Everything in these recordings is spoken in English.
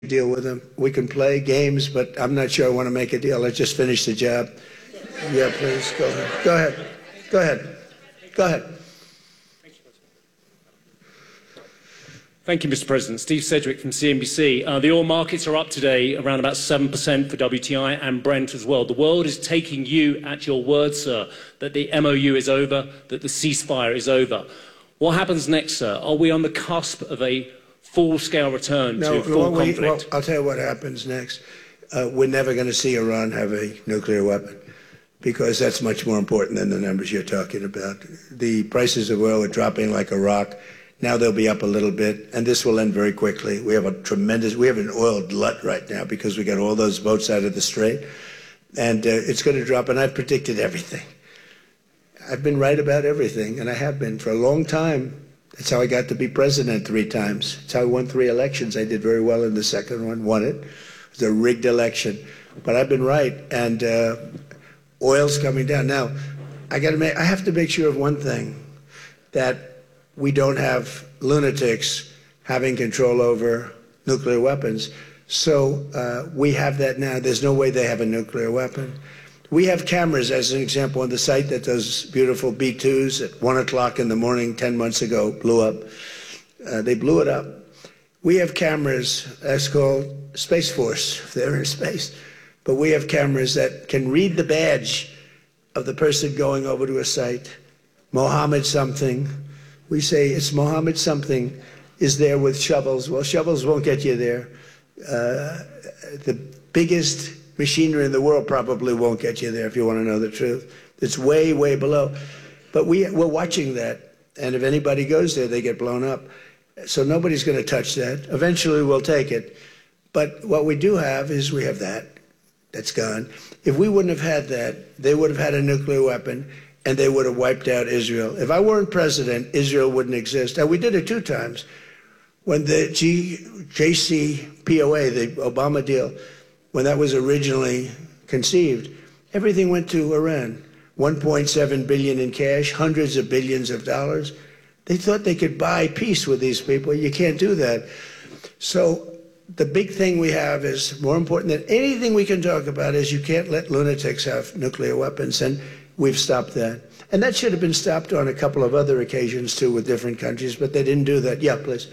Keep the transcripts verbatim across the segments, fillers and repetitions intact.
deal with them. We can play games, but I'm not sure I want to make a deal. Let's just finish the job. Yeah, please, go ahead. Go ahead. Go ahead. Go ahead. Thank you, Mister President. Steve Sedgwick from C N B C. Uh, the oil markets are up today around about seven percent for W T I and Brent as well. The world is taking you at your word, sir, that the M O U is over, that the ceasefire is over. What happens next, sir? Are we on the cusp of a full-scale return no, to full we, conflict? Well, I'll tell you what happens next. Uh, we're never going to see Iran have a nuclear weapon, because that's much more important than the numbers you're talking about. The prices of oil are dropping like a rock. Now they'll be up a little bit, and this will end very quickly. We have a tremendous, we have an oil glut right now because we got all those boats out of the Strait, and uh, it's going to drop, and I've predicted everything. I've been right about everything, and I have been for a long time. That's how I got to be president three times. That's how I won three elections. I did very well in the second one, won it. It was a rigged election, but I've been right, and uh, oil's coming down. Now, I got to make, I have to make sure of one thing, that we don't have lunatics having control over nuclear weapons. So uh, we have that now. There's no way they have a nuclear weapon. We have cameras, as an example, on the site that those beautiful B twos at one o'clock in the morning ten months ago blew up. Uh, they blew it up. We have cameras, that's called Space Force, if they're in space. But we have cameras that can read the badge of the person going over to a site. Mohammed something. We say it's Mohammed something is there with shovels. Well, shovels won't get you there. Uh, the biggest machinery in the world probably won't get you there, if you want to know the truth. It's way, way below. But we, we're watching that. And if anybody goes there, they get blown up. So nobody's going to touch that. Eventually, we'll take it. But what we do have is we have that. That's gone. If we wouldn't have had that, they would have had a nuclear weapon, and they would have wiped out Israel. If I weren't president, Israel wouldn't exist. And we did it two times. When the G, J C P O A, the Obama deal, when that was originally conceived, everything went to Iran. one point seven billion dollars in cash, hundreds of billions of dollars. They thought they could buy peace with these people. You can't do that. So the big thing we have is, more important than anything we can talk about, is you can't let lunatics have nuclear weapons. And we've stopped that. And that should have been stopped on a couple of other occasions, too, with different countries, but they didn't do that. Yeah, please.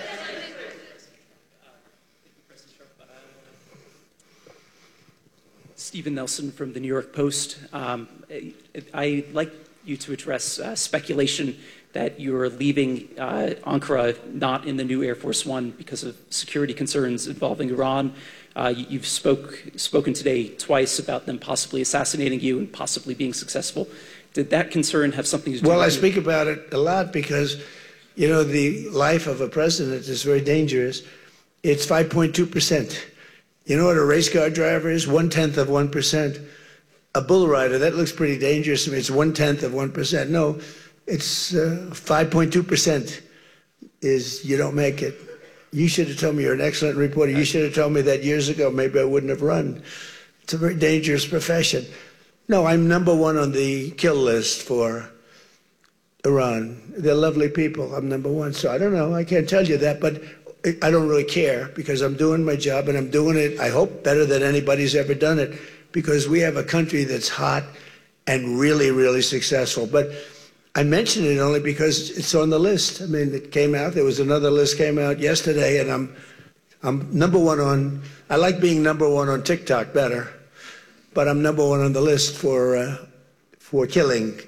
Stephen Nelson from the New York Post. Um, I'd like you to address uh, speculation that you're leaving uh, Ankara not in the new Air Force One because of security concerns involving Iran. Uh, you've spoke, spoken today twice about them possibly assassinating you and possibly being successful. Did that concern have something to do well, with it? Well, I speak about it a lot because, you know, the life of a president is very dangerous. It's five point two percent. You know what a race car driver is? One-tenth of one percent. A bull rider, that looks pretty dangerous to me. It's one-tenth of one percent. No, it's uh, five point two percent is you don't make it. You should have told me, you're an excellent reporter. You should have told me that years ago. Maybe I wouldn't have run. It's a very dangerous profession. No, I'm number one on the kill list for Iran. They're lovely people. I'm number one. So I don't know. I can't tell you that, but I don't really care because I'm doing my job, and I'm doing it, I hope, better than anybody's ever done it, because we have a country that's hot and really, really successful. But I mention it only because it's on the list. I mean, it came out. There was another list came out yesterday, and I'm, I'm number one on, I like being number one on TikTok better, but I'm number one on the list for, uh, for killing.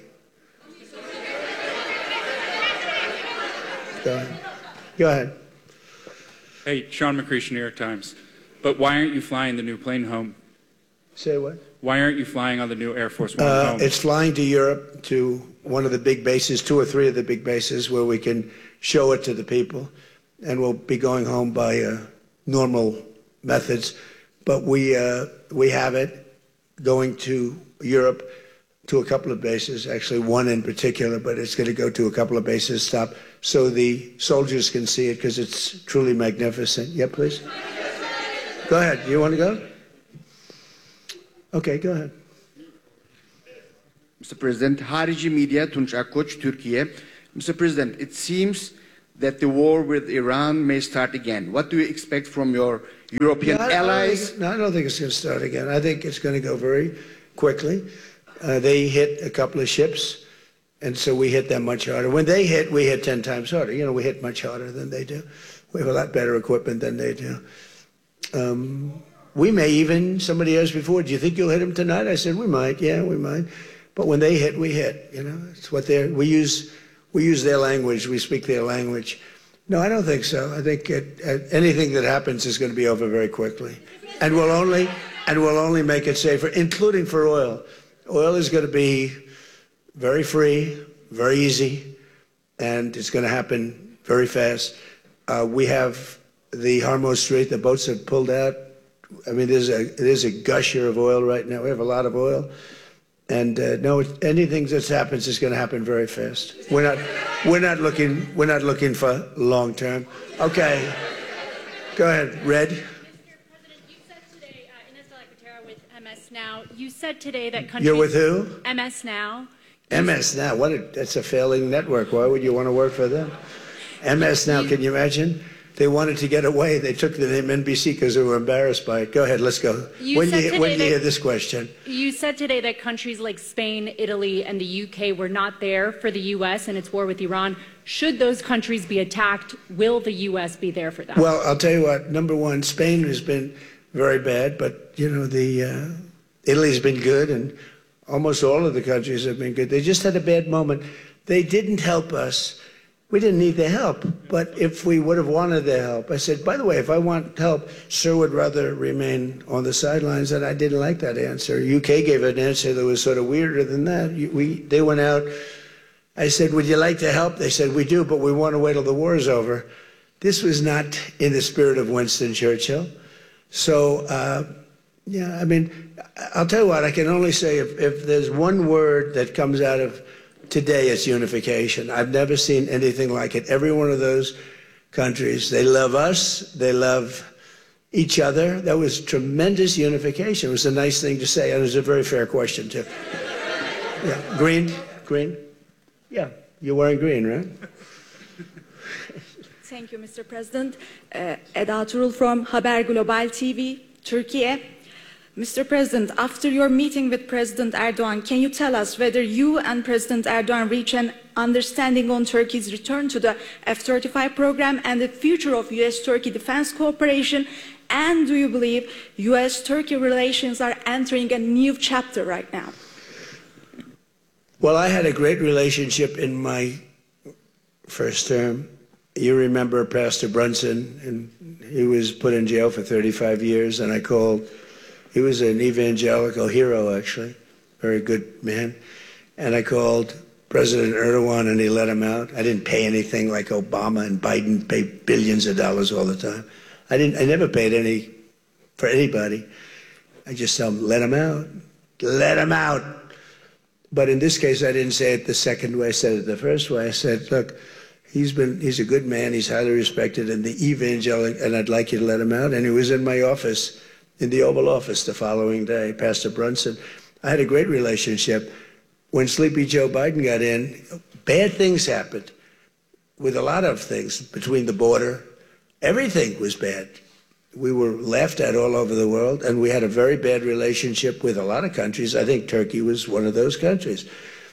Go ahead. Go ahead. Hey, Sean McCreesh, New York Times. But why aren't you flying the new plane home? Say what? Why aren't you flying on the new Air Force One uh, home? It's flying to Europe, to one of the big bases, two or three of the big bases, where we can show it to the people. And we'll be going home by uh, normal methods. But we, uh, we have it going to Europe, to a couple of bases, actually one in particular, but it's going to go to a couple of bases, stop, so the soldiers can see it, because it's truly magnificent. Yeah, please? Go ahead. You want to go? Okay, go ahead. Mister President, Harici Media, Tunç Akkoç, Turkey. Mister President, it seems that the war with Iran may start again? What do you expect from your European No, I- I don't allies? think- No, I don't think it's going to start again. I think it's going to go very quickly. Uh, they hit a couple of ships, and so we hit them much harder. When they hit, we hit ten times harder. You know, we hit much harder than they do. We have a lot better equipment than they do. Um, we may even, somebody asked before, do you think you'll hit them tonight? I said, we might, yeah, we might. But when they hit, we hit, you know. It's what they're, we use, we use their language, we speak their language. No, I don't think so. I think it, uh, anything that happens is going to be over very quickly. And we'll only, and we'll only make it safer, including for oil. Oil is going to be very free, very easy, and it's going to happen very fast. Uh, we have the Hormuz Strait, the boats have pulled out. I mean, there's a, there's a gusher of oil right now. We have a lot of oil. And uh, no, anything that happens is going to happen very fast. We're not, we're not looking, we're not looking for long term. Okay, go ahead, Red. Mister President, you said today, uh, Ines de la Cuetara with M S Now, you said today that countries... You're with who? M S Now. M S Now. What? A, that's a failing network. Why would you want to work for them? M S Now. Can you imagine? They wanted to get away. They took the name N B C because they were embarrassed by it. Go ahead, let's go. You when said you, today when you that- hear this question? You said today that countries like Spain, Italy, and the U K were not there for the U S in its war with Iran. Should those countries be attacked, will the U S be there for them? Well, I'll tell you what. Number one, Spain has been very bad, but you know the uh, Italy's been good, and almost all of the countries have been good. They just had a bad moment. They didn't help us. We didn't need their help, but if we would have wanted their help, I said, by the way, if I want help, Sir would rather remain on the sidelines, and I didn't like that answer. U K gave an answer that was sort of weirder than that. We, they went out. I said, would you like to help? They said, we do, but we want to wait till the war is over. This was not in the spirit of Winston Churchill. So, uh, yeah, I mean, I'll tell you what, I can only say if, if there's one word that comes out of today, it's unification. I've never seen anything like it. Every one of those countries, they love us, they love each other. That was tremendous unification. It was a nice thing to say, and it was a very fair question, too. Yeah, green, green? Yeah, you're wearing green, right? Thank you, Mister President. Uh, Eda Turul from Haber Global T V, Turkey. Mister President, after your meeting with President Erdogan, can you tell us whether you and President Erdogan reach an understanding on Turkey's return to the F thirty-five program and the future of U S Turkey defense cooperation? And do you believe U S Turkey relations are entering a new chapter right now? Well, I had a great relationship in my first term. You remember Pastor Brunson, and he was put in jail for thirty-five years, and I called. He was an evangelical hero, actually, very good man. And I called President Erdogan, and he let him out. I didn't pay anything like Obama and Biden pay billions of dollars all the time. I didn't. I never paid any for anybody. I just tell him, let him out, let him out. But in this case, I didn't say it the second way. I said it the first way. I said, look, he's been, he's a good man. He's highly respected in the evangelical, and I'd like you to let him out. And he was in my office, in the Oval Office the following day, Pastor Brunson. I had a great relationship. When Sleepy Joe Biden got in, bad things happened with a lot of things between the border. Everything was bad. We were laughed at all over the world, and we had a very bad relationship with a lot of countries. I think Turkey was one of those countries.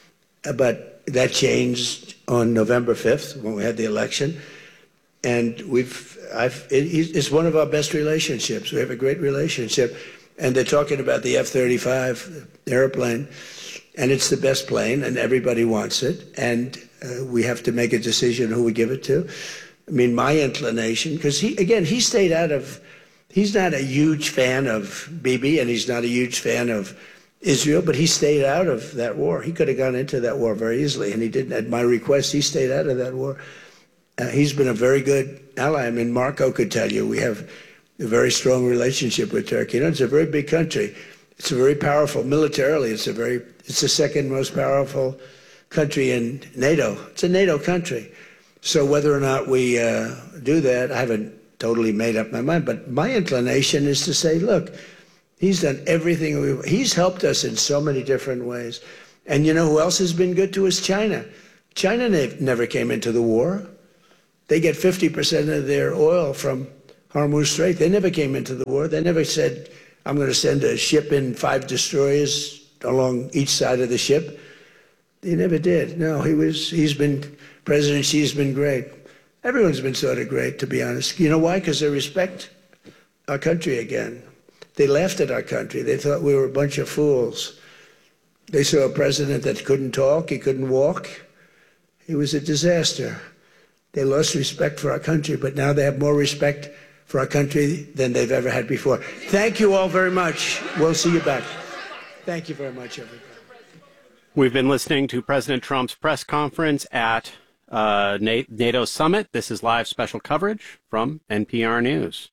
But that changed on November fifth when we had the election. And we've, I've, it, it's one of our best relationships. We have a great relationship. And they're talking about the F thirty-five airplane, and it's the best plane, and everybody wants it. And uh, we have to make a decision who we give it to. I mean, my inclination, because he, again, he stayed out of, he's not a huge fan of Bibi, and he's not a huge fan of Israel, but he stayed out of that war. He could have gone into that war very easily, and he didn't. At my request, he stayed out of that war. Uh, he's been a very good ally. I mean, Marco could tell you we have a very strong relationship with Turkey. You know, it's a very big country. It's a very powerful, militarily, it's a very, it's the second most powerful country in NATO. It's a NATO country. So whether or not we uh, do that, I haven't totally made up my mind, but my inclination is to say, look, he's done everything. We, he's helped us in so many different ways. And you know who else has been good to us? China. China never came into the war. They get fifty percent of their oil from Hormuz Strait. They never came into the war. They never said, I'm going to send a ship in five destroyers along each side of the ship. They never did. No, he was, he's been, President Xi's been great. Everyone's been sort of great, to be honest. You know why? Because they respect our country again. They laughed at our country. They thought we were a bunch of fools. They saw a president that couldn't talk, he couldn't walk. He was a disaster. They lost respect for our country, but now they have more respect for our country than they've ever had before. Thank you all very much. We'll see you back. Thank you very much, everybody. We've been listening to President Trump's press conference at uh, NATO summit. This is live special coverage from N P R News.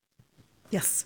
Yes.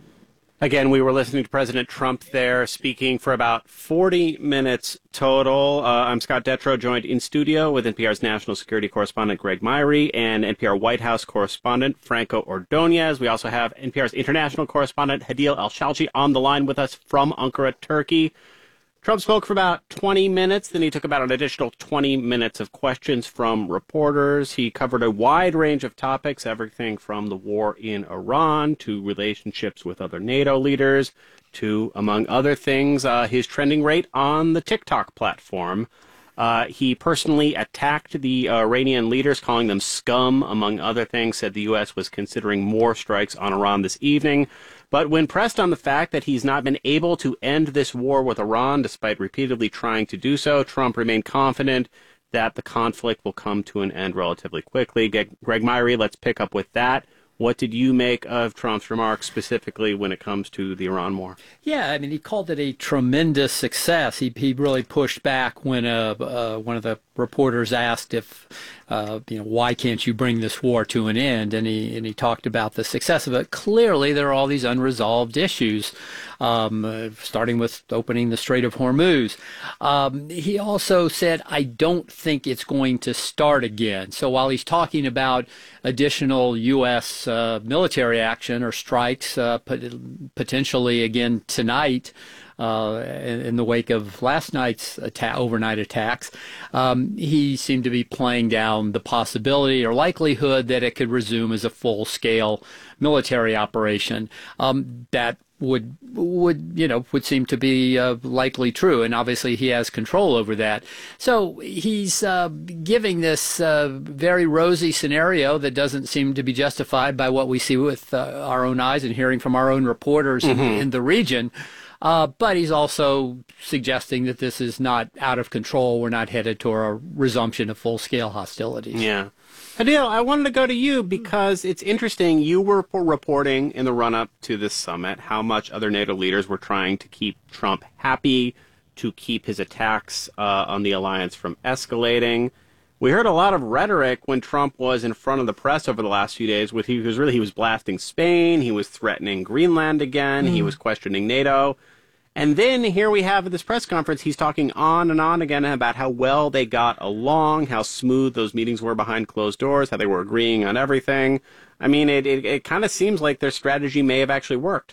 Again, we were listening to President Trump there speaking for about forty minutes total. Uh, I'm Scott Detrow, joined in studio with N P R's national security correspondent Greg Myrie and N P R White House correspondent Franco Ordonez. We also have N P R's international correspondent Hadil El-Shalchi on the line with us from Ankara, Turkey. Trump spoke for about twenty minutes, then he took about an additional twenty minutes of questions from reporters. He covered a wide range of topics, everything from the war in Iran to relationships with other NATO leaders to, among other things, uh, his trending rate on the TikTok platform. Uh, he personally attacked the uh, Iranian leaders, calling them scum, among other things, said the U S was considering more strikes on Iran this evening. But when pressed on the fact that he's not been able to end this war with Iran, despite repeatedly trying to do so, Trump remained confident that the conflict will come to an end relatively quickly. Greg Myrie, let's pick up with that. What did you make of Trump's remarks specifically when it comes to the Iran war? Yeah, I mean, he called it a tremendous success. He he really pushed back when uh, uh, one of the reporters asked if, uh, you know, why can't you bring this war to an end? And he and he talked about the success of it. Clearly, there are all these unresolved issues, um, uh, starting with opening the Strait of Hormuz. Um, he also said, I don't think it's going to start again. So while he's talking about additional U S uh, military action or strikes uh, pot- potentially again tonight, Uh, in, in the wake of last night's atta- overnight attacks, um, he seemed to be playing down the possibility or likelihood that it could resume as a full-scale military operation. Um, that would would you know would seem to be uh, likely true, and obviously he has control over that. So he's uh, giving this uh, very rosy scenario that doesn't seem to be justified by what we see with uh, our own eyes and hearing from our own reporters mm-hmm. in, in the region. Uh, but he's also suggesting that this is not out of control. We're not headed toward a resumption of full-scale hostilities. Yeah. Hadil, I wanted to go to you because it's interesting. You were reporting in the run-up to this summit how much other NATO leaders were trying to keep Trump happy, to keep his attacks uh, on the alliance from escalating. We heard a lot of rhetoric when Trump was in front of the press over the last few days. With he was really he was blasting Spain, he was threatening Greenland again, mm. he was questioning NATO. And then here we have at this press conference, he's talking on and on again about how well they got along, how smooth those meetings were behind closed doors, how they were agreeing on everything. I mean, it, it, it kind of seems like their strategy may have actually worked.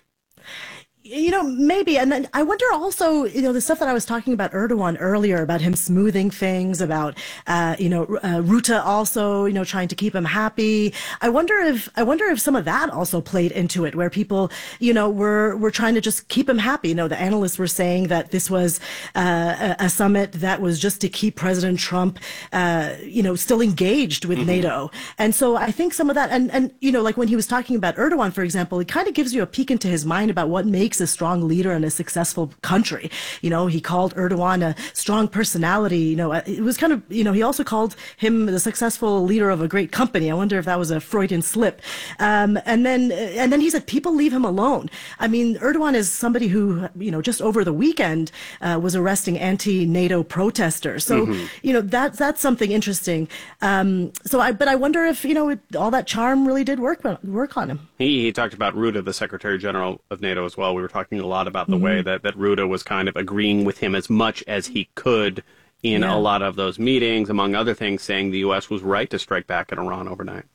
You know, maybe. And then I wonder also, you know, the stuff that I was talking about Erdogan earlier, about him smoothing things, about, uh, you know, uh, Rutte also, you know, trying to keep him happy. I wonder if, I wonder if some of that also played into it, where people, you know, were, were trying to just keep him happy. You know, the analysts were saying that this was uh, a, a summit that was just to keep President Trump, uh, you know, still engaged with mm-hmm. NATO. And so I think some of that, and, and, you know, like when he was talking about Erdogan, for example, it kind of gives you a peek into his mind about what makes a strong leader in a successful country. You know, he called Erdogan a strong personality. You know, it was kind of, you know, he also called him the successful leader of a great company. I wonder if that was a Freudian slip. Um, and then, and then he said, people leave him alone. I mean, Erdogan is somebody who, you know, just over the weekend uh, was arresting anti-NATO protesters. So, mm-hmm. you know, that, that's something interesting. Um, so I, but I wonder if, you know, it, all that charm really did work, work on him. He, he talked about Rutte, the Secretary General of NATO as well. We were talking a lot about the mm-hmm. way that, that Rutte was kind of agreeing with him as much as he could in yeah. a lot of those meetings, among other things, saying the U S was right to strike back at Iran overnight.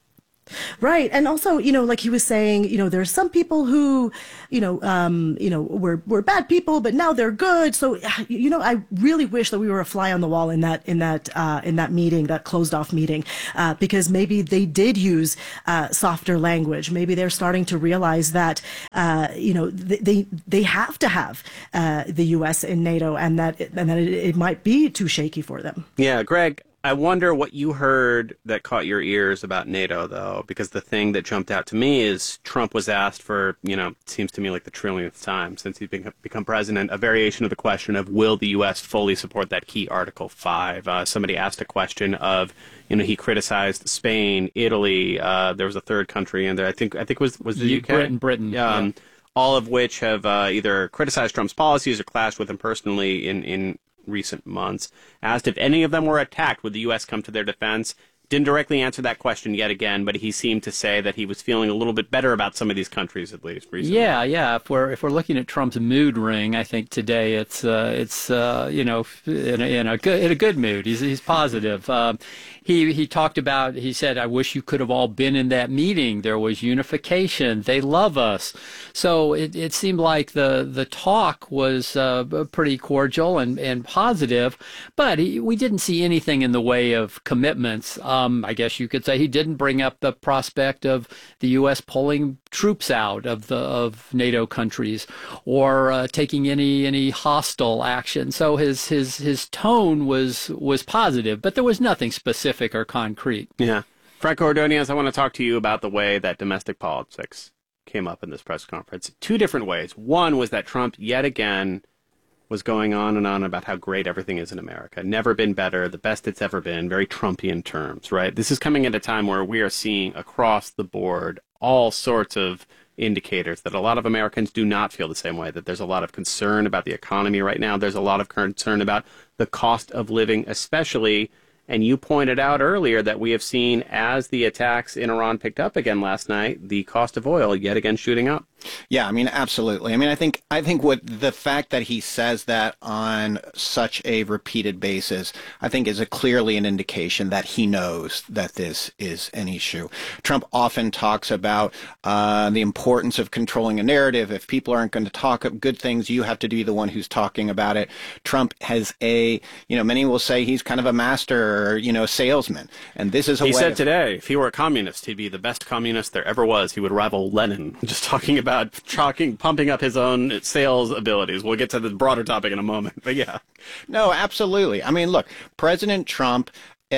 Right. And also, you know, like he was saying, you know, there's some people who, you know, um, you know, were, were bad people, but now they're good. So, you know, I really wish that we were a fly on the wall in that, in that, uh, in that meeting, that closed off meeting, uh, because maybe they did use, uh, softer language. Maybe they're starting to realize that, uh, you know, they, they have to have, uh, the U S in NATO, and that, and that it, it might be too shaky for them. Yeah, Greg, I wonder what you heard that caught your ears about NATO, though, because the thing that jumped out to me is Trump was asked for, you know, it seems to me like the trillionth time since he's become, become president, a variation of the question of will the U S fully support that key Article five? Uh, somebody asked a question of, you know, he criticized Spain, Italy, uh, there was a third country in there, I think I think it was, was the U K? Britain, Britain, um, yeah. All of which have uh, either criticized Trump's policies or clashed with him personally in, in recent months. Asked if any of them were attacked, would the U S come to their defense? Didn't directly answer that question yet again, but he seemed to say that he was feeling a little bit better about some of these countries, at least recently. Yeah, yeah. If we're if we're looking at Trump's mood ring, I think today it's uh, it's uh, you know in a, in a good in a good mood. He's he's positive. Uh, he he talked about. He said, "I wish you could have all been in that meeting. There was unification. They love us." So it, it seemed like the the talk was uh, pretty cordial and and positive, but he, we didn't see anything in the way of commitments. Um, Um, I guess you could say he didn't bring up the prospect of the U S pulling troops out of the of NATO countries or uh, taking any any hostile action. So his his his tone was was positive, but there was nothing specific or concrete. Yeah, Franco Ordonez, I want to talk to you about the way that domestic politics came up in this press conference. Two different ways. One was that Trump yet again was going on and on about how great everything is in America. Never been better, the best it's ever been, very Trumpian terms, right? This is coming at a time where we are seeing across the board all sorts of indicators that a lot of Americans do not feel the same way, that there's a lot of concern about the economy right now. There's a lot of concern about the cost of living, especially. And you pointed out earlier that we have seen, as the attacks in Iran picked up again last night, the cost of oil yet again shooting up. Yeah, I mean, absolutely. I mean, I think I think what the fact that he says that on such a repeated basis, I think is a clearly an indication that he knows that this is an issue. Trump often talks about uh, the importance of controlling a narrative. If people aren't going to talk up good things, you have to be the one who's talking about it. Trump has a, you know, many will say he's kind of a master, you know, salesman. And this is a He way said of, today, if he were a communist, he'd be the best communist there ever was. He would rival Lenin. Just talking about Talking, pumping up his own sales abilities. We'll get to the broader topic in a moment, but yeah. No, absolutely. I mean, look, President Trump uh,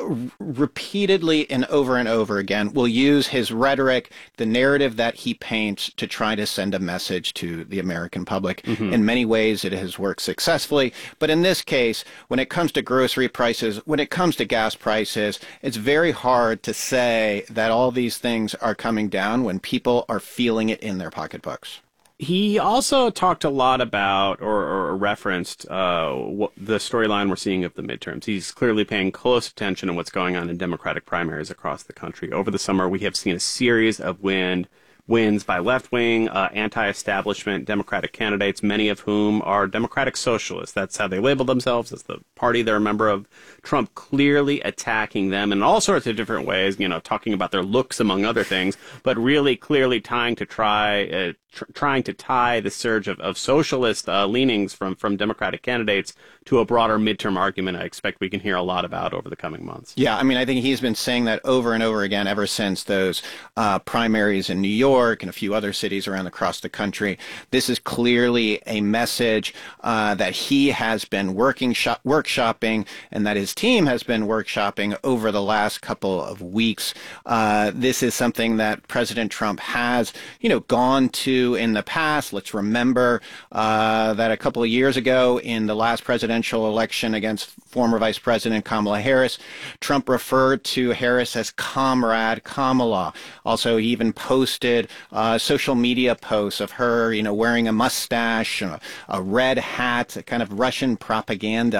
repeatedly and over and over again will use his rhetoric, the narrative that he paints to try to send a message to the American public. Mm-hmm. In many ways, it has worked successfully. But in this case, when it comes to grocery prices, when it comes to gas prices, it's very hard to say that all these things are coming down when people are feeling it in their pocketbooks. He also talked a lot about, or, or referenced, uh, what, the storyline we're seeing of the midterms. He's clearly paying close attention to what's going on in Democratic primaries across the country. Over the summer, we have seen a series of win, wins by left-wing, uh, anti-establishment Democratic candidates, many of whom are Democratic socialists. That's how they label themselves, as the party they're a member of. Trump clearly attacking them in all sorts of different ways, you know, talking about their looks, among other things, but really clearly trying to try, uh, tr- trying to tie the surge of, of socialist uh, leanings from, from Democratic candidates to a broader midterm argument I expect we can hear a lot about over the coming months. Yeah, I mean, I think he's been saying that over and over again ever since those uh, primaries in New York and a few other cities around across the country. This is clearly a message uh, that he has been working shop- workshopping and that his team has been workshopping over the last couple of weeks. Uh, this is something that President Trump has, you know, gone to in the past. Let's remember uh, that a couple of years ago in the last presidential election against former Vice President Kamala Harris, Trump referred to Harris as Comrade Kamala. Also, he even posted uh, social media posts of her, you know, wearing a mustache, a, a red hat, a kind of Russian propaganda.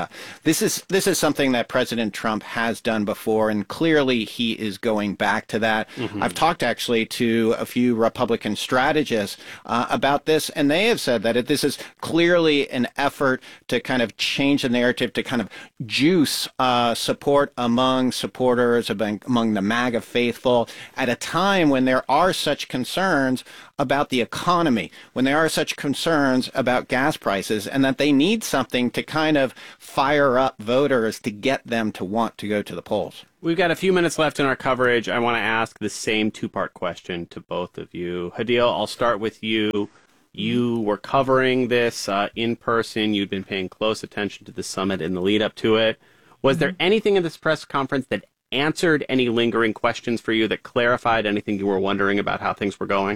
This is this is something that President Trump has done before, and clearly he is going back to that. Mm-hmm. I've talked actually to a few Republican strategists uh, about this, and they have said that it, this is clearly an effort to kind of change the narrative, to kind of juice uh, support among supporters, among, among the MAGA faithful, at a time when there are such concerns about the economy, when there are such concerns about gas prices, and that they need something to kind of fire up voters to get them to want to go to the polls. We've got a few minutes left in our coverage. I want to ask the same two-part question to both of you. Hadil, I'll start with you. You were covering this uh, in person. You'd been paying close attention to the summit in the lead up to it. Was mm-hmm. there anything in this press conference that answered any lingering questions for you, that clarified anything you were wondering about how things were going?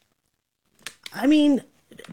I mean,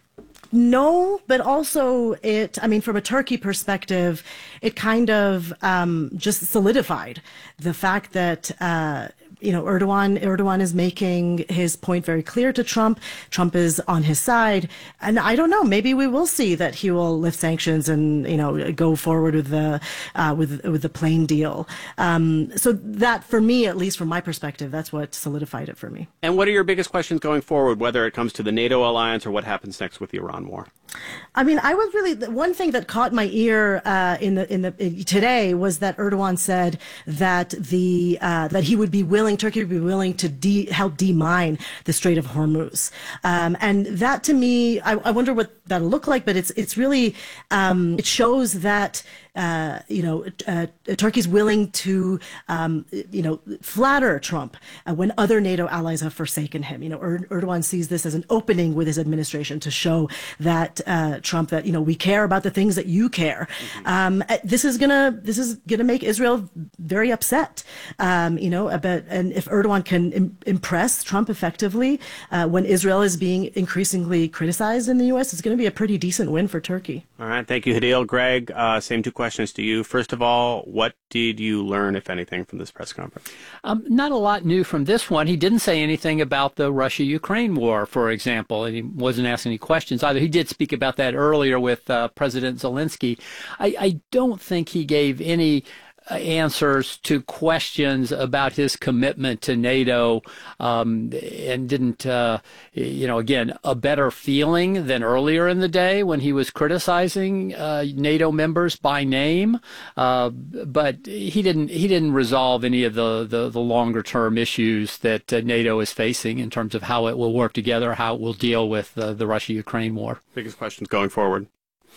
no, but also it, I mean, from a Turkey perspective, it kind of um, just solidified the fact that, uh, you know, Erdogan, Erdogan is making his point very clear to Trump. Trump is on his side. And I don't know, maybe we will see that he will lift sanctions and, you know, go forward with the, uh, with, with the plane deal. Um, so that, for me, at least from my perspective, that's what solidified it for me. And what are your biggest questions going forward, whether it comes to the NATO alliance or what happens next with the Iran war? I mean, I was really, the one thing that caught my ear uh, in the in the in, today was that Erdogan said that the uh, that he would be willing, Turkey would be willing to de, help demine the Strait of Hormuz, um, and that to me, I, I wonder what that'll look like. But it's it's really um, it shows that. Uh, you know, uh, Turkey's willing to, um, you know, flatter Trump uh, when other NATO allies have forsaken him. You know, er Erdogan sees this as an opening with his administration to show that uh, Trump that, you know, we care about the things that you care. Mm-hmm. um, this is gonna this is gonna make Israel very upset. Um, you know, but and if Erdogan can im impress Trump effectively uh, when Israel is being increasingly criticized in the U S, it's going to be a pretty decent win for Turkey. All right, thank you, Hadil. Greg, uh, same two questions. Questions to you. First of all, what did you learn, if anything, from this press conference? Um, not a lot new from this one. He didn't say anything about the Russia-Ukraine war, for example, and he wasn't asking any questions either. He did speak about that earlier with uh, President Zelensky. I, I don't think he gave any answers to questions about his commitment to NATO, um, and didn't, uh, you know, again, a better feeling than earlier in the day when he was criticizing uh, NATO members by name. Uh, but he didn't he didn't resolve any of the, the, the longer term issues that uh, NATO is facing in terms of how it will work together, how it will deal with uh, the Russia-Ukraine war. Biggest questions going forward?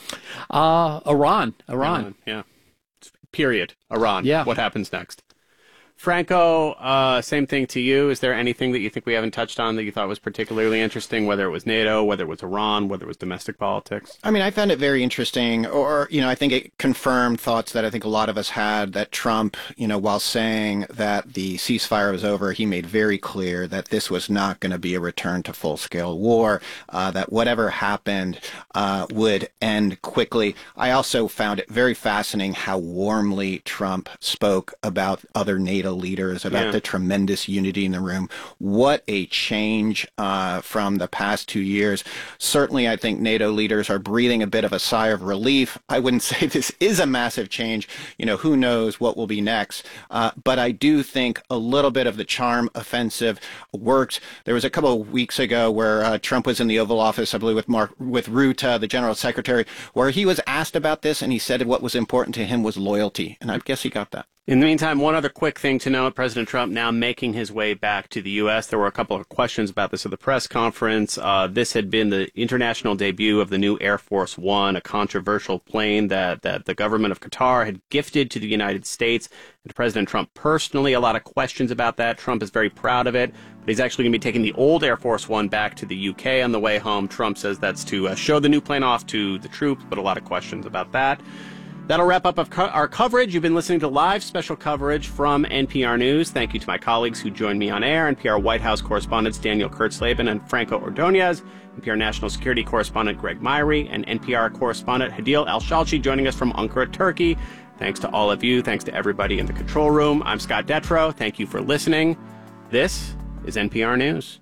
Uh, Iran. Iran. Iran, yeah. Period. Iran. Yeah. What happens next? Franco, uh, same thing to you. Is there anything that you think we haven't touched on that you thought was particularly interesting, whether it was NATO, whether it was Iran, whether it was domestic politics? I mean, I found it very interesting, or, you know, I think it confirmed thoughts that I think a lot of us had, that Trump, you know, while saying that the ceasefire was over, he made very clear that this was not going to be a return to full-scale war, uh, that whatever happened uh, would end quickly. I also found it very fascinating how warmly Trump spoke about other NATO leaders, about yeah. the tremendous unity in the room. What a change uh, from the past two years. Certainly, I think NATO leaders are breathing a bit of a sigh of relief. I wouldn't say this is a massive change. You know, who knows what will be next. Uh, but I do think a little bit of the charm offensive worked. There was a couple of weeks ago where uh, Trump was in the Oval Office, I believe, with Mark, with Rutte, the General Secretary, where he was asked about this, and he said what was important to him was loyalty. And I guess he got that. In the meantime, one other quick thing to note, President Trump now making his way back to the U S. There were a couple of questions about this at the press conference. Uh, this had been the international debut of the new Air Force One, a controversial plane that, that the government of Qatar had gifted to the United States and to President Trump personally. A lot of questions about that. Trump is very proud of it, but he's actually going to be taking the old Air Force One back to the U K on the way home. Trump says that's to uh, show the new plane off to the troops, but a lot of questions about that. That'll wrap up our coverage. You've been listening to live special coverage from N P R News. Thank you to my colleagues who joined me on air, N P R White House correspondents Daniel Kurtzleben and Franco Ordonez, N P R National Security correspondent Greg Myrie, and N P R correspondent Hadil Al-Shalchi joining us from Ankara, Turkey. Thanks to all of you. Thanks to everybody in the control room. I'm Scott Detrow. Thank you for listening. This is N P R News.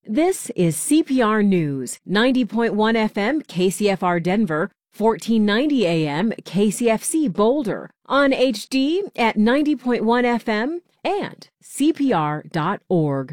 This is C P R News, ninety point one F M K C F R Denver, fourteen ninety A M K C F C Boulder, on H D at ninety point one F M and C P R dot org.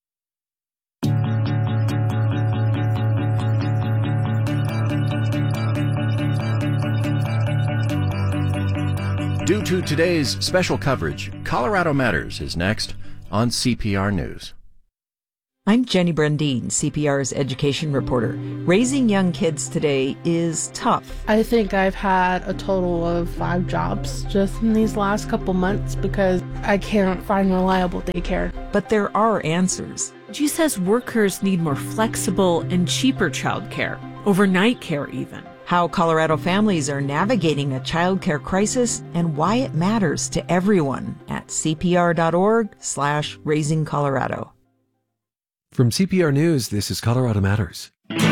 Due to today's special coverage, Colorado Matters is next on C P R News. I'm Jenny Brandine, C P R's education reporter. Raising young kids today is tough. I think I've had a total of five jobs just in these last couple months because I can't find reliable daycare. But there are answers. She says workers need more flexible and cheaper childcare, overnight care even. How Colorado families are navigating a childcare crisis and why it matters to everyone at C P R dot org slash raising Colorado. From C P R News, this is Colorado Matters.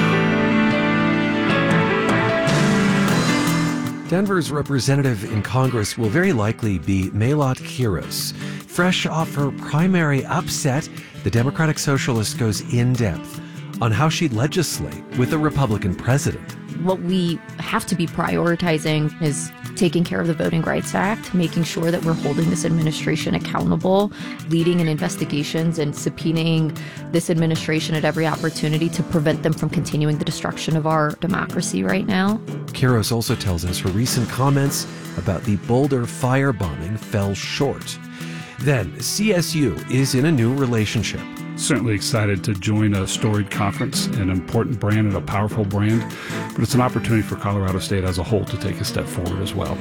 Denver's representative in Congress will very likely be Maylot Quiros. Fresh off her primary upset, the Democratic Socialist goes in-depth on how she'd legislate with a Republican president. What we have to be prioritizing is taking care of the Voting Rights Act, making sure that we're holding this administration accountable, leading in investigations and subpoenaing this administration at every opportunity to prevent them from continuing the destruction of our democracy right now. Quiros also tells us her recent comments about the Boulder firebombing fell short. Then, C S U is in a new relationship. Certainly excited to join a storied conference, an important brand and a powerful brand, but it's an opportunity for Colorado State as a whole to take a step forward as well.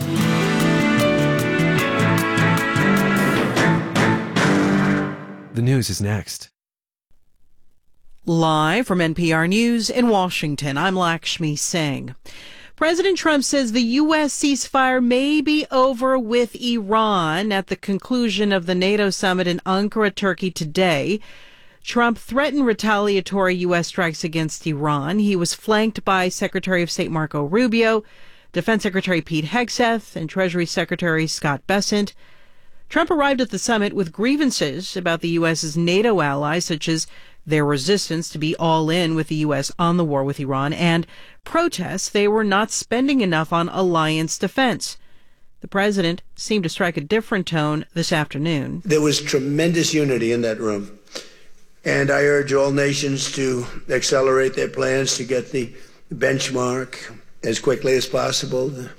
The news is next. Live from N P R News in Washington, I'm Lakshmi Singh. President Trump says the U S ceasefire may be over with Iran at the conclusion of the NATO summit in Ankara, Turkey today. Trump threatened retaliatory U S strikes against Iran. He was flanked by Secretary of State Marco Rubio, Defense Secretary Pete Hegseth, and Treasury Secretary Scott Bessent. Trump arrived at the summit with grievances about the U S's NATO allies, such as their resistance to be all in with the U S on the war with Iran, and protests they were not spending enough on alliance defense. The president seemed to strike a different tone this afternoon. There was tremendous unity in that room, and I urge all nations to accelerate their plans to get the benchmark as quickly as possible. The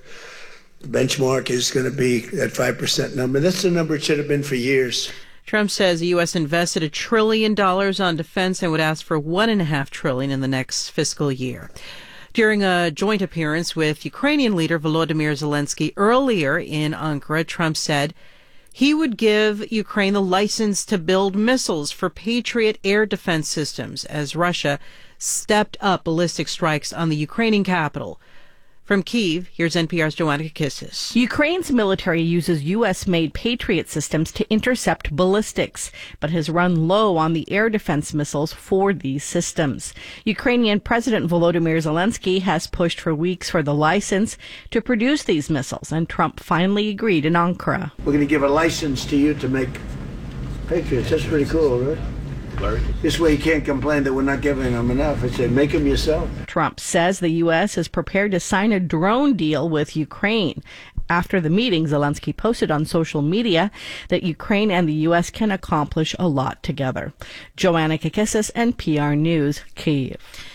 benchmark is going to be that five percent number. That's the number it should have been for years. Trump says the U S invested a trillion dollars on defense and would ask for one and a half trillion in the next fiscal year. During a joint appearance with Ukrainian leader Volodymyr Zelensky earlier in Ankara, Trump said he would give Ukraine the license to build missiles for Patriot air defense systems as Russia stepped up ballistic strikes on the Ukrainian capital. From Kyiv, here's N P R's Joanna Kakissis. Ukraine's military uses U S-made Patriot systems to intercept ballistics, but has run low on the air defense missiles for these systems. Ukrainian President Volodymyr Zelensky has pushed for weeks for the license to produce these missiles, and Trump finally agreed in Ankara. We're going to give a license to you to make Patriots. That's pretty cool, right? This way you can't complain that we're not giving them enough. I say, make them yourself. Trump says the U S is prepared to sign a drone deal with Ukraine. After the meeting, Zelensky posted on social media that Ukraine and the U S can accomplish a lot together. Joanna Kakissis, N P R News, Kyiv.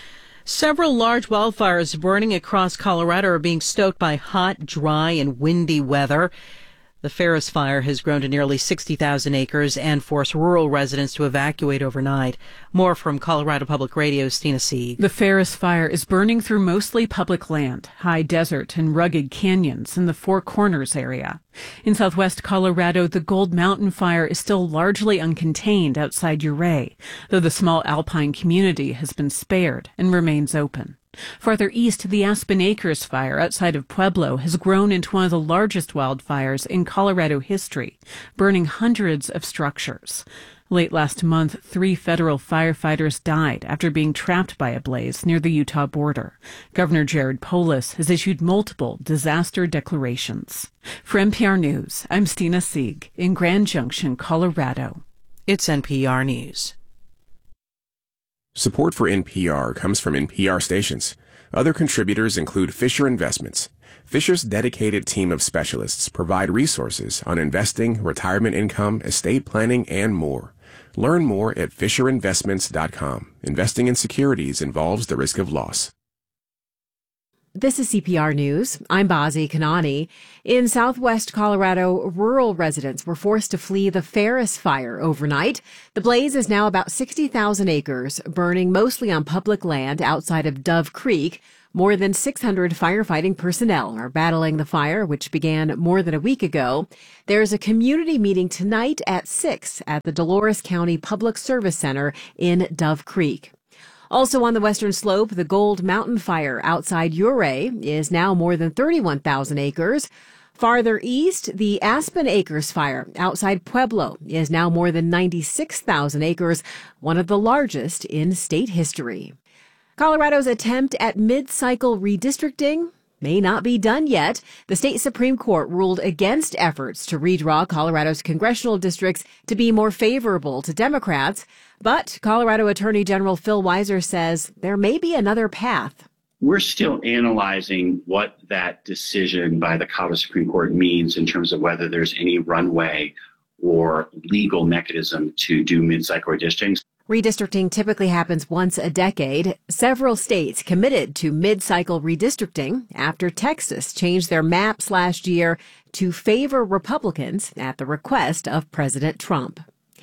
Several large wildfires burning across Colorado are being stoked by hot, dry, and windy weather. The Ferris Fire has grown to nearly sixty thousand acres and forced rural residents to evacuate overnight. More from Colorado Public Radio's Stina Sieg. The Ferris Fire is burning through mostly public land, high desert, and rugged canyons in the Four Corners area. In southwest Colorado, the Gold Mountain Fire is still largely uncontained outside Ouray, though the small alpine community has been spared and remains open. Farther east, the Aspen Acres Fire outside of Pueblo has grown into one of the largest wildfires in Colorado history, burning hundreds of structures. Late last month, three federal firefighters died after being trapped by a blaze near the Utah border. Governor Jared Polis has issued multiple disaster declarations. For N P R News, I'm Stina Sieg in Grand Junction, Colorado. It's N P R News. Support for N P R comes from N P R stations. Other contributors include Fisher Investments. Fisher's dedicated team of specialists provide resources on investing, retirement income, estate planning, and more. Learn more at fisher investments dot com. Investing in securities involves the risk of loss. This is C P R News. I'm Bazi Kanani. In southwest Colorado, rural residents were forced to flee the Ferris fire overnight. The blaze is now about sixty thousand acres, burning mostly on public land outside of Dove Creek. More than six hundred firefighting personnel are battling the fire, which began more than a week ago. There's a community meeting tonight at six at the Dolores County Public Service Center in Dove Creek. Also on the western slope, the Gold Mountain Fire outside Ouray is now more than thirty-one thousand acres. Farther east, the Aspen Acres Fire outside Pueblo is now more than ninety-six thousand acres, one of the largest in state history. Colorado's attempt at mid-cycle redistricting may not be done yet. The state Supreme Court ruled against efforts to redraw Colorado's congressional districts to be more favorable to Democrats. But Colorado Attorney General Phil Weiser says there may be another path. We're still analyzing what that decision by the Colorado Supreme Court means in terms of whether there's any runway or legal mechanism to do mid-cycle redistricting. Redistricting typically happens once a decade. Several states committed to mid-cycle redistricting after Texas changed their maps last year to favor Republicans at the request of President Trump.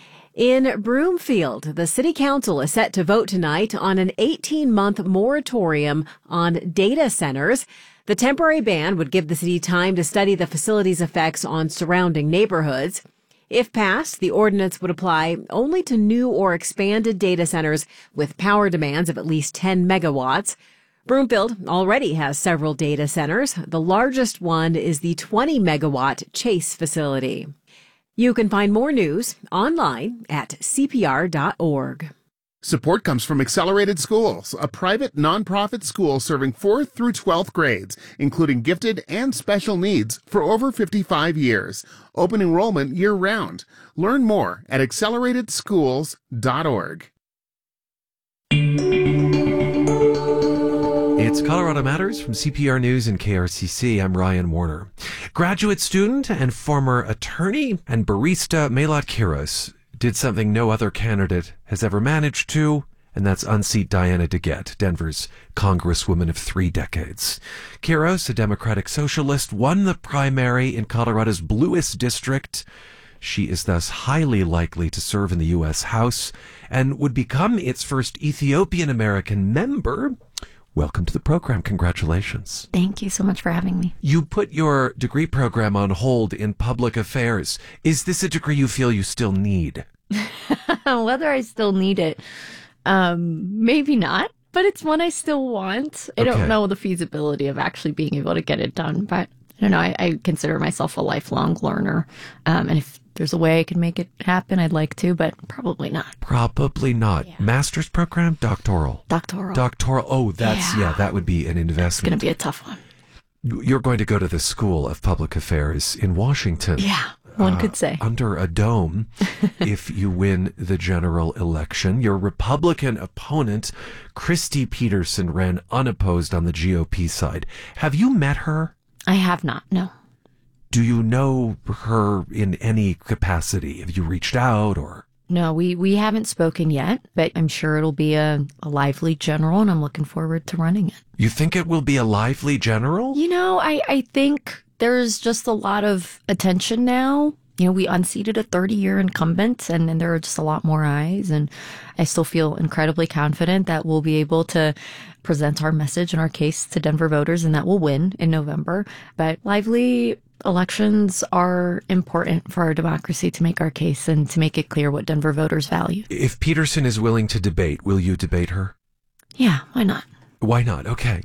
In Broomfield, the city council is set to vote tonight on an eighteen-month moratorium on data centers. The temporary ban would give the city time to study the facility's effects on surrounding neighborhoods. If passed, the ordinance would apply only to new or expanded data centers with power demands of at least ten megawatts. Broomfield already has several data centers. The largest one is the twenty megawatt Chase facility. You can find more news online at C P R dot org. Support comes from Accelerated Schools, a private nonprofit school serving fourth through twelfth grades, including gifted and special needs, for over fifty-five years. Open enrollment year-round. Learn more at accelerated schools dot org. It's Colorado Matters from C P R News and K R C C. I'm Ryan Warner. Graduate student and former attorney and barista Melat Kiros did something no other candidate has ever managed to, and that's unseat Diana DeGette, Denver's congresswoman of three decades. Kiros, a Democratic socialist, won the primary in Colorado's bluest district. She is thus highly likely to serve in the U S House and would become its first Ethiopian-American member. Welcome to the program. Congratulations. Thank you so much for having me. You put your degree program on hold in public affairs. Is this a degree you feel you still need? Whether I still need it, um, maybe not, but it's one I still want. I Okay. don't know the feasibility of actually being able to get it done, but I don't know. I, I consider myself a lifelong learner. Um, and if there's a way I can make it happen, I'd like to, but probably not. Probably not. Master's program? Doctoral? Doctoral. Doctoral. Oh, that's, yeah, Yeah. that would be an investment. It's going to be a tough one. You're going to go to the School of Public Affairs in Washington. Yeah, one uh, could say. Under a dome, if you win the general election. Your Republican opponent, Christy Peterson, ran unopposed on the G O P side. Have you met her? I have not, no. Do you know her in any capacity? Have you reached out or? No, we, we haven't spoken yet, but I'm sure it'll be a, a lively general, and I'm looking forward to running it. You think it will be a lively general? You know, I, I think there's just a lot of attention now. You know, we unseated a thirty-year incumbent, and, and there are just a lot more eyes, and I still feel incredibly confident that we'll be able to present our message and our case to Denver voters, and that we'll win in November. But lively elections are important for our democracy to make our case and to make it clear what Denver voters value. If Peterson is willing to debate, will you debate her? Yeah, why not? Why not? Okay.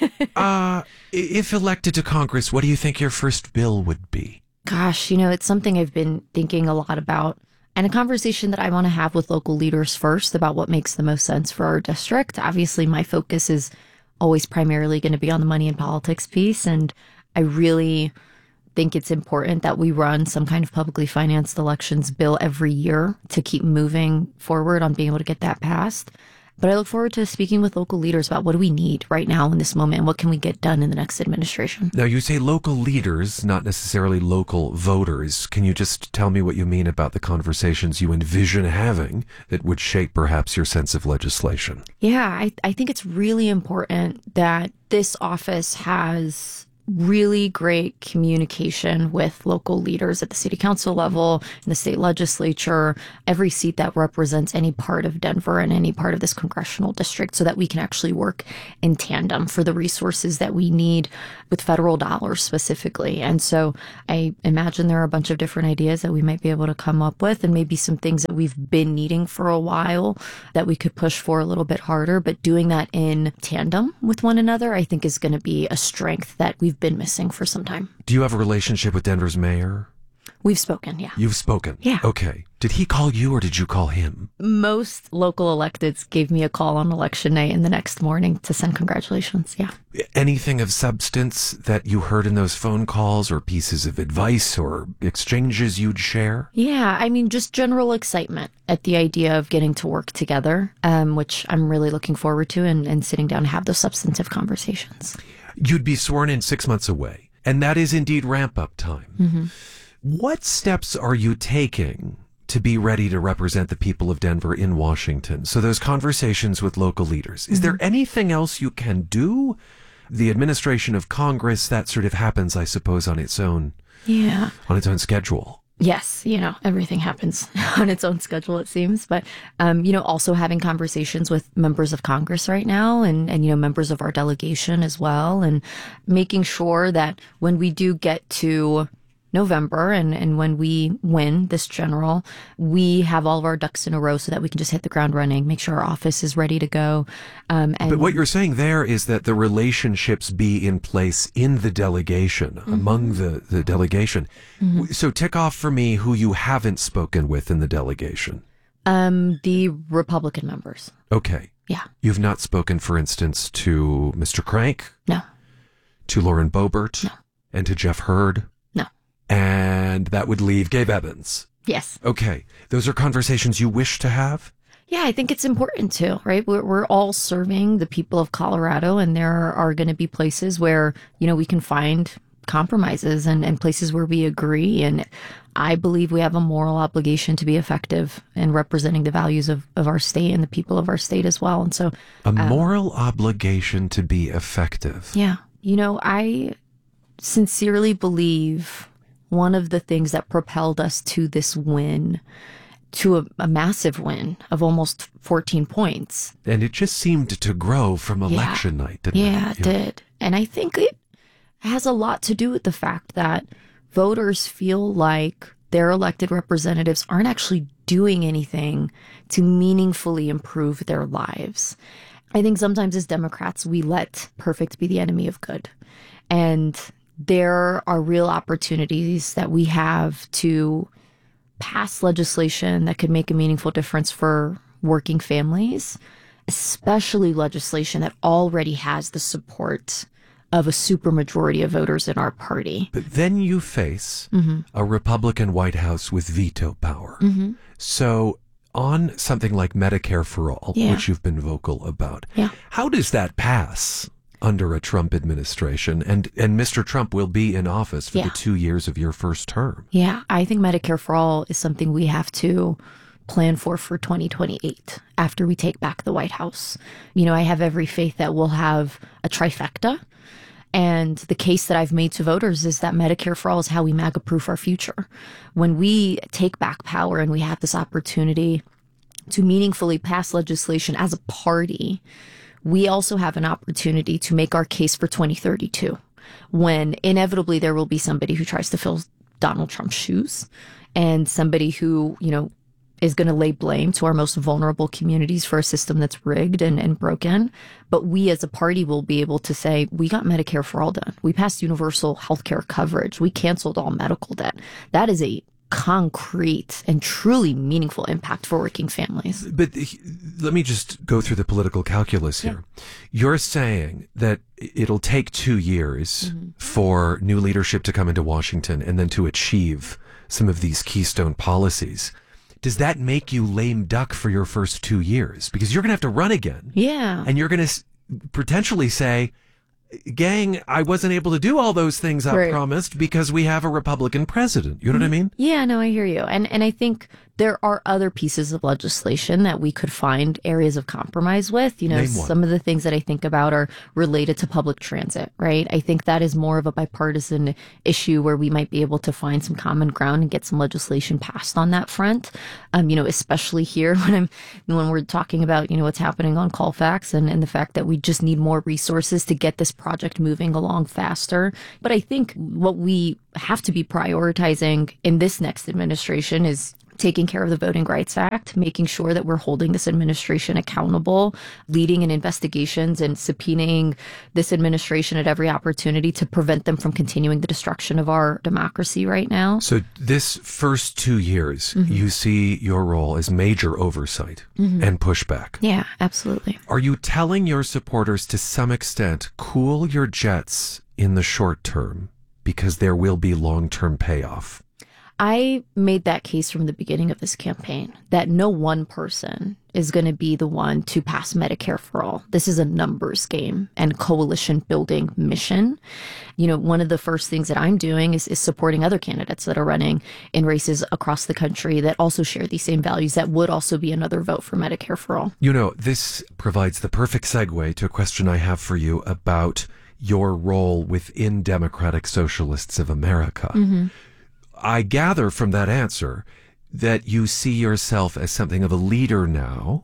uh, if elected to Congress, what do you think your first bill would be? Gosh, you know, it's something I've been thinking a lot about, and a conversation that I want to have with local leaders first about what makes the most sense for our district. Obviously, my focus is always primarily going to be on the money and politics piece, and I really think it's important that we run some kind of publicly financed elections bill every year to keep moving forward on being able to get that passed. But I look forward to speaking with local leaders about what do we need right now in this moment and what can we get done in the next administration. Now, you say local leaders, not necessarily local voters. Can you just tell me what you mean about the conversations you envision having that would shape perhaps your sense of legislation? Yeah, I, I think it's really important that this office has really great communication with local leaders at the city council level, in the state legislature, every seat that represents any part of Denver and any part of this congressional district, so that we can actually work in tandem for the resources that we need with federal dollars specifically. And so I imagine there are a bunch of different ideas that we might be able to come up with, and maybe some things that we've been needing for a while that we could push for a little bit harder. But doing that in tandem with one another, I think is going to be a strength that we've been missing for some time. Do you have a relationship with Denver's mayor? We've spoken, yeah. You've spoken? Yeah. Okay. Did he call you or did you call him? Most local electeds gave me a call on election night and the next morning to send congratulations, yeah. Anything of substance that you heard in those phone calls, or pieces of advice or exchanges you'd share? Yeah, I mean, just general excitement at the idea of getting to work together, um, which I'm really looking forward to, and, and sitting down to have those substantive conversations. You'd be sworn in six months away, and that is indeed ramp-up time. Mm-hmm. What steps are you taking to be ready to represent the people of Denver in Washington? So those conversations with local leaders. Is mm-hmm. there anything else you can do? The administration of Congress, that sort of happens, I suppose, on its own. Yeah. On its own schedule. Yes, you know, everything happens on its own schedule, it seems. But, um, you know, also having conversations with members of Congress right now, and, and, you know, members of our delegation as well, and making sure that when we do get to November and, and when we win this general, we have all of our ducks in a row so that we can just hit the ground running, make sure our office is ready to go. Um, and but what you're saying there is that the relationships be in place in the delegation, mm-hmm. among the, the delegation. Mm-hmm. So tick off for me who you haven't spoken with in the delegation. Um, the Republican members. Okay. Yeah. You've not spoken, for instance, to Mister Crank? No. To Lauren Boebert? No. And to Jeff Hurd? No. And that would leave Gabe Evans. Yes. Okay. Those are conversations you wish to have? Yeah, I think it's important to, right? We're, we're all serving the people of Colorado, and there are going to be places where, you know, we can find compromises and, and places where we agree. And I believe we have a moral obligation to be effective in representing the values of, of our state and the people of our state as well. And so a moral um, obligation to be effective. Yeah. You know, I sincerely believe one of the things that propelled us to this win, to a, a massive win of almost fourteen points. And it just seemed to grow from election yeah. night, didn't yeah, it? Yeah, it did. And I think it has a lot to do with the fact that voters feel like their elected representatives aren't actually doing anything to meaningfully improve their lives. I think sometimes as Democrats, we let perfect be the enemy of good. And there are real opportunities that we have to pass legislation that could make a meaningful difference for working families, especially legislation that already has the support of a supermajority of voters in our party. But then you face mm-hmm. a Republican White House with veto power. Mm-hmm. So on something like Medicare for All, yeah. which you've been vocal about, yeah. how does that pass under a Trump administration? And and Mister Trump will be in office for yeah. the two years of your first term. Yeah, I think Medicare for All is something we have to plan for for twenty twenty-eight after we take back the White House. You know, I have every faith that we'll have a trifecta. And the case that I've made to voters is that Medicare for All is how we MAGA-proof our future. When we take back power and we have this opportunity to meaningfully pass legislation as a party, we also have an opportunity to make our case for twenty thirty-two, when inevitably there will be somebody who tries to fill Donald Trump's shoes, and somebody who, you know, is going to lay blame to our most vulnerable communities for a system that's rigged and, and broken. But we as a party will be able to say, we got Medicare for All done. We passed universal health care coverage. We canceled all medical debt. That is a concrete and truly meaningful impact for working families. But let me just go through the political calculus here. Yeah. You're saying that it'll take two years mm-hmm. for new leadership to come into Washington and then to achieve some of these keystone policies. does that make you lame duck for your first two years? Because you're going to have to run again. Yeah. And you're going to potentially say, gang, I wasn't able to do all those things I Right. promised because we have a Republican president. You know what I mean? Yeah, no, I hear you. And and I think there are other pieces of legislation that we could find areas of compromise with. You know, Name one. some of the things that I think about are related to public transit, right? I think that is more of a bipartisan issue where we might be able to find some common ground and get some legislation passed on that front. Um, you know, especially here when I'm when we're talking about, you know, what's happening on Colfax and, and the fact that we just need more resources to get this project moving along faster. But I think what we have to be prioritizing in this next administration is taking care of the Voting Rights Act, making sure that we're holding this administration accountable, leading in investigations and subpoenaing this administration at every opportunity to prevent them from continuing the destruction of our democracy right now. So this first two years, Mhm. you see your role as major oversight Mhm. and pushback. Yeah, absolutely. Are you telling your supporters to some extent, cool your jets in the short term because there will be long-term payoff? I made that case from the beginning of this campaign that no one person is going to be the one to pass Medicare for all. This is a numbers game and coalition building mission. You know, one of the first things that I'm doing is, is supporting other candidates that are running in races across the country that also share these same values. That would also be another vote for Medicare for all. You know, this provides the perfect segue to a question I have for you about your role within Democratic Socialists of America. Mm-hmm. I gather from that answer that you see yourself as something of a leader now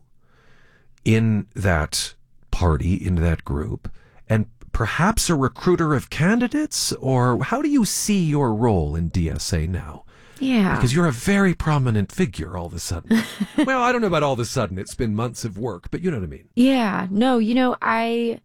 in that party, in that group, and perhaps a recruiter of candidates? Or how do you see your role in D S A now? Yeah. Because you're a very prominent figure all of a sudden. Well, I don't know about all of a sudden. It's been months of work, but you know what I mean. Yeah, no, you know, I,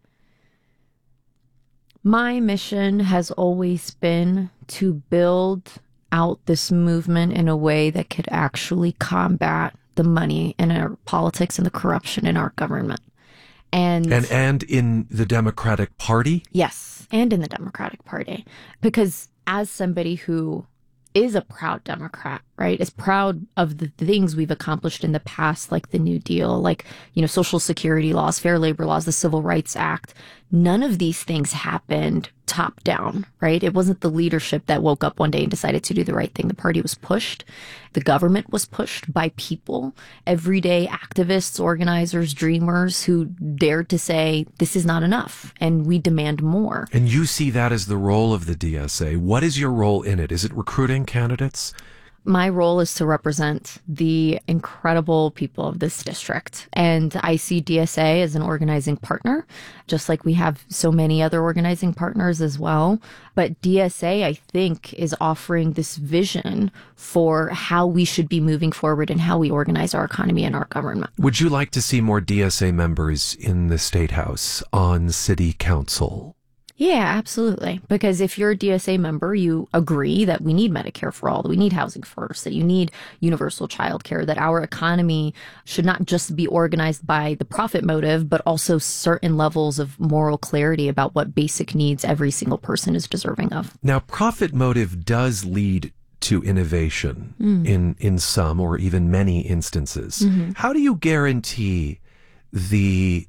my mission has always been to build out this movement in a way that could actually combat the money in our politics and the corruption in our government. And, And and in the Democratic Party? yes, and in the Democratic Party. Because as somebody who is a proud Democrat, right, is proud of the things we've accomplished in the past, like the New Deal, like, you know, Social Security laws, fair labor laws, the Civil Rights Act. None of these things happened top down, right? It wasn't the leadership that woke up one day and decided to do the right thing. The party was pushed. The government was pushed by people, everyday activists, organizers, dreamers who dared to say, this is not enough and we demand more. And you see that as the role of the D S A. What is your role in it? Is it recruiting candidates? My role is to represent the incredible people of this district. And I see D S A as an organizing partner, just like we have so many other organizing partners as well. But D S A, I think, is offering this vision for how we should be moving forward and how we organize our economy and our government. Would you like to see more D S A members in the State House, on City Council? Yeah, absolutely. Because if you're a D S A member, you agree that we need Medicare for all, that we need housing first, that you need universal child care, that our economy should not just be organized by the profit motive, but also certain levels of moral clarity about what basic needs every single person is deserving of. Now, profit motive does lead to innovation Mm. in, in some or even many instances. Mhm. How do you guarantee the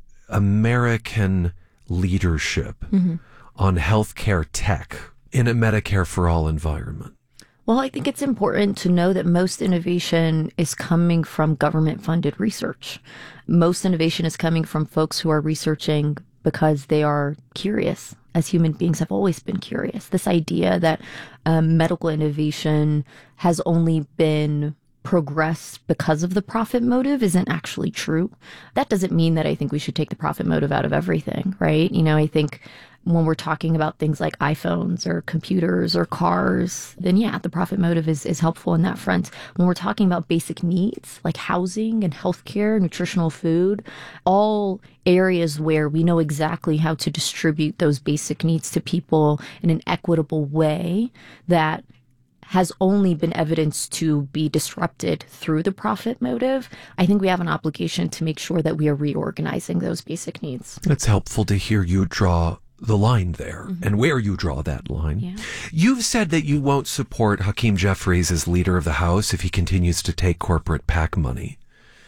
American leadership Mhm. on healthcare tech in a Medicare for all environment? Well, I think it's important to know that most innovation is coming from government-funded research. Most innovation is coming from folks who are researching because they are curious. As human beings have always been curious. This idea that um, medical innovation has only been progressed because of the profit motive isn't actually true. That doesn't mean that I think we should take the profit motive out of everything, right? You know, I think when we're talking about things like iPhones or computers or cars, then yeah, the profit motive is, is helpful in that front. When we're talking about basic needs like housing and healthcare, nutritional food, all areas where we know exactly how to distribute those basic needs to people in an equitable way that has only been evidenced to be disrupted through the profit motive, I think we have an obligation to make sure that we are reorganizing those basic needs. It's helpful to hear you draw the line there mm-hmm. and where you draw that line. Yeah. You've said that you won't support Hakeem Jeffries as leader of the House if he continues to take corporate PAC money.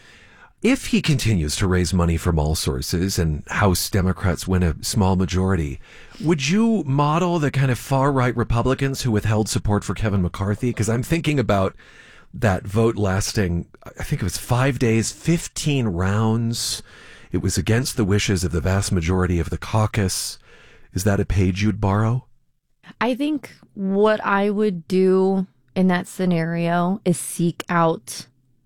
If he continues to raise money from all sources and House Democrats win a small majority, would you model the kind of far-right Republicans who withheld support for Kevin McCarthy? Because I'm thinking about that vote lasting, I think it was five days, fifteen rounds. It was against the wishes of the vast majority of the caucus. Is that a page you'd borrow? I think what I would do in that scenario is seek out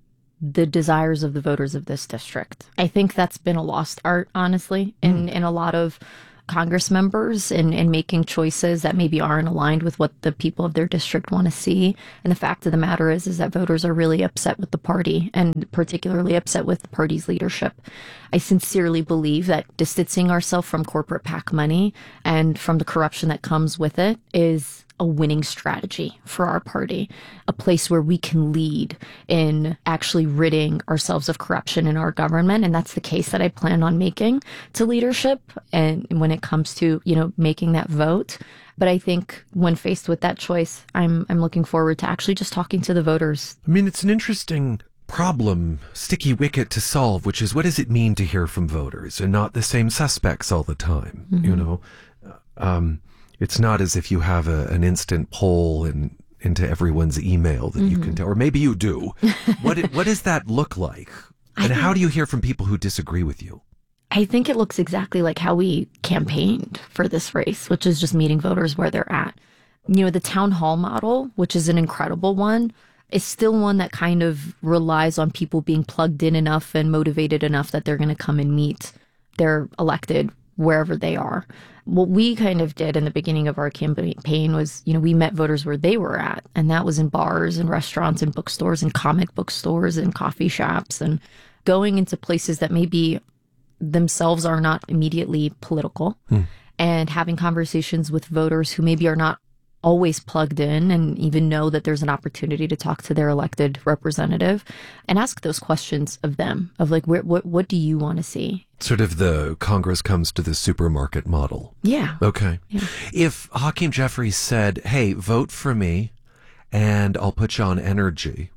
the desires of the voters of this district. I think that's been a lost art, honestly, in, mm. in a lot of Congress members and in, in making choices that maybe aren't aligned with what the people of their district want to see. And the fact of the matter is, is that voters are really upset with the party and particularly upset with the party's leadership. I sincerely believe that distancing ourselves from corporate PAC money and from the corruption that comes with it is a winning strategy for our party, a place where we can lead in actually ridding ourselves of corruption in our government. And that's the case that I plan on making to leadership and when it comes to, you know, making that vote. But I think when faced with that choice, I'm I'm looking forward to actually just talking to the voters. I mean, it's an interesting problem, sticky wicket to solve, which is what does it mean to hear from voters and not the same suspects all the time, mm-hmm. you know? Um, It's not as if you have a, an instant poll in, into everyone's email that mm-hmm. you can tell, or maybe you do. What it, what does that look like? And think, how do you hear from people who disagree with you? I think it looks exactly like how we campaigned for this race, which is just meeting voters where they're at. You know, the town hall model, which is an incredible one, is still one that kind of relies on people being plugged in enough and motivated enough that they're going to come and meet their elected wherever they are. What we kind of did in the beginning of our campaign was, you know, we met voters where they were at. And that was in bars and restaurants and bookstores and comic book stores and coffee shops and going into places that maybe themselves are not immediately political hmm. and having conversations with voters who maybe are not always plugged in and even know that there's an opportunity to talk to their elected representative and ask those questions of them of like, where, what, what do you want to see? Sort of the Congress comes to the supermarket model. Yeah. Okay. Yeah. If Hakeem Jeffries said, hey, vote for me and I'll put you on energy.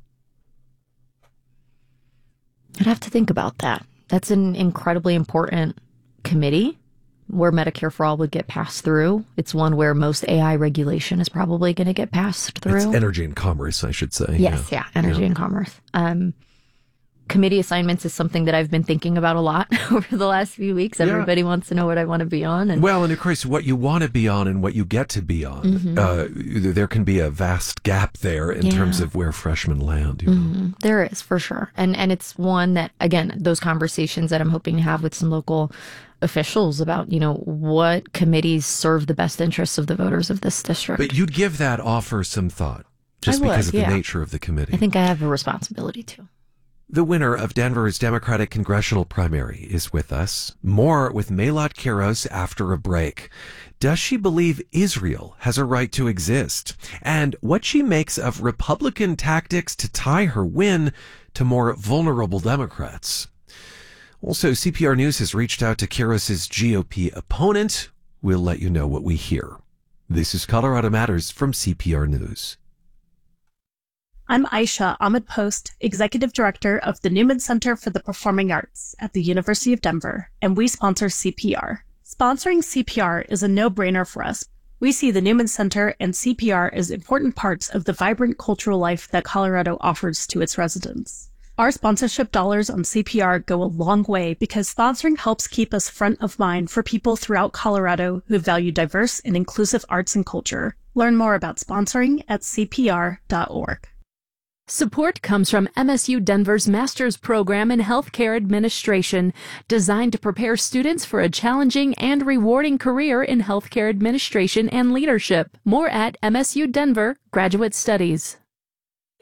I'd have to think about that. That's an incredibly important committee where Medicare for All would get passed through. It's one where most A I regulation is probably going to get passed through. It's energy and commerce, I should say. Yes, yeah, yeah energy yeah. and commerce. Um, committee assignments is something that I've been thinking about a lot over the last few weeks. Everybody yeah. wants to know what I want to be on. And well, and of course, what you want to be on and what you get to be on, mm-hmm. uh, there can be a vast gap there in yeah. terms of where freshmen land. You know? mm-hmm. There is, for sure. And, and it's one that, again, those conversations that I'm hoping to have with some local officials about, you know, what committees serve the best interests of the voters of this district. But you'd give that offer some thought, just I would, because of yeah. the nature of the committee. I think I have a responsibility to. The winner of Denver's Democratic congressional primary is with us. More with Melat Kiros after a break. Does she believe Israel has a right to exist? And what she makes of Republican tactics to tie her win to more vulnerable Democrats. Also, C P R News has reached out to Kiros' G O P opponent. We'll let you know what we hear. This is Colorado Matters from C P R News. I'm Aisha Ahmed Post, Executive Director of the Newman Center for the Performing Arts at the University of Denver, and we sponsor C P R. Sponsoring C P R is a no-brainer for us. We see the Newman Center and C P R as important parts of the vibrant cultural life that Colorado offers to its residents. Our sponsorship dollars on C P R go a long way because sponsoring helps keep us front of mind for people throughout Colorado who value diverse and inclusive arts and culture. Learn more about sponsoring at C P R dot org. Support comes from M S U Denver's Master's Program in Healthcare Administration, designed to prepare students for a challenging and rewarding career in healthcare administration and leadership. More at M S U Denver Graduate Studies.